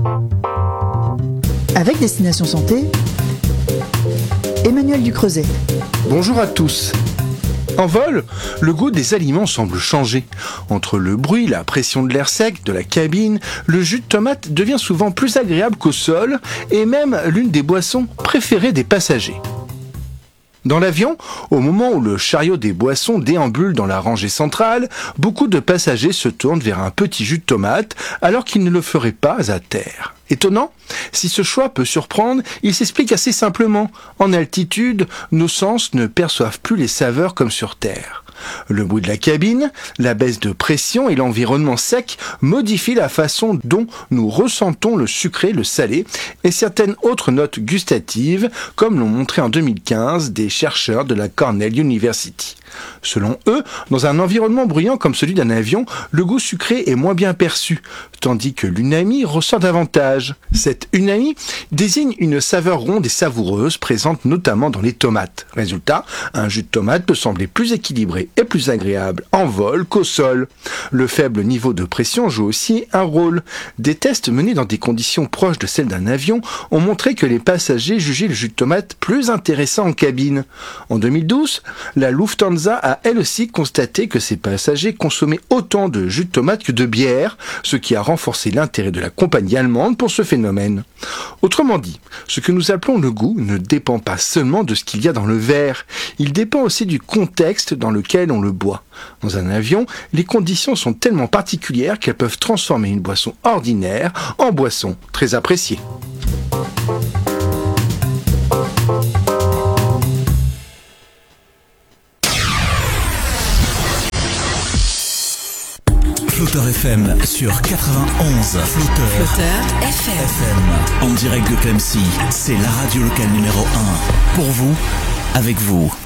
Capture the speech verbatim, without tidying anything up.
Avec Destination Santé, Emmanuel Ducreuset. Bonjour à tous. En vol, le goût des aliments semble changer. Entre le bruit, la pression de l'air sec, de la cabine, le jus de tomate devient souvent plus agréable qu'au sol et même l'une des boissons préférées des passagers. Dans l'avion, au moment où le chariot des boissons déambule dans la rangée centrale, beaucoup de passagers se tournent vers un petit jus de tomate alors qu'ils ne le feraient pas à terre. Étonnant ? Si ce choix peut surprendre, il s'explique assez simplement. En altitude, nos sens ne perçoivent plus les saveurs comme sur Terre. Le bruit de la cabine, la baisse de pression et l'environnement sec modifient la façon dont nous ressentons le sucré, le salé et certaines autres notes gustatives, comme l'ont montré en deux mille quinze des chercheurs de la Cornell University. Selon eux, dans un environnement bruyant comme celui d'un avion, le goût sucré est moins bien perçu, tandis que l'umami ressort davantage. Cette umami désigne une saveur ronde et savoureuse présente notamment dans les tomates. Résultat, un jus de tomate peut sembler plus équilibré et plus agréable en vol qu'au sol. Le faible niveau de pression joue aussi un rôle. Des tests menés dans des conditions proches de celles d'un avion ont montré que les passagers jugeaient le jus de tomate plus intéressant en cabine. En deux mille douze, la Lufthansa a elle aussi constaté que ses passagers consommaient autant de jus de tomate que de bière, ce qui a renforcé l'intérêt de la compagnie allemande pour ce phénomène. Autrement dit, ce que nous appelons le goût ne dépend pas seulement de ce qu'il y a dans le verre, il dépend aussi du contexte dans lequel on le boit. Dans un avion, les conditions sont tellement particulières qu'elles peuvent transformer une boisson ordinaire en boisson très appréciée. Flotteur F M sur quatre-vingt-onze. Flotteur, Flotteur F M. F M. En direct de Clemcy, c'est la radio locale numéro un. Pour vous, avec vous.